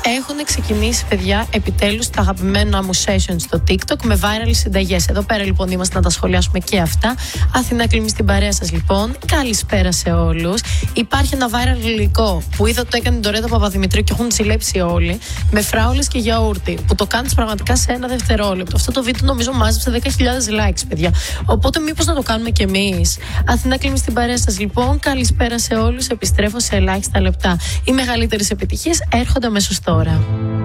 Έχουν ξεκινήσει, παιδιά, επιτέλους τα αγαπημένα μου sessions στο TikTok με viral συνταγές. Εδώ πέρα λοιπόν είμαστε να τα σχολιάσουμε και αυτά. Αθηνά Κλίμη στην παρέα σας λοιπόν. Καλησπέρα σε όλους. Υπάρχει ένα viral υλικό που είδα ότι το έκανε η Ντορέτα Παπαδημητρίου και έχουν ζηλέψει όλοι. Με φράουλες και γιαούρτι. Που το κάνεις πραγματικά σε ένα δευτερόλεπτο. Αυτό το βίντεο νομίζω μάζεψε 10.000 likes, παιδιά. Οπότε μήπως να το κάνουμε κι εμείς. Αθηνά Κλίμη στην παρέα σας λοιπόν. Καλησπέρα σε όλους. Επιστρέφω σε ελάχιστα λεπτά. Οι μεγαλύτερες επιτυχίες έρχονται αμέσως τώρα.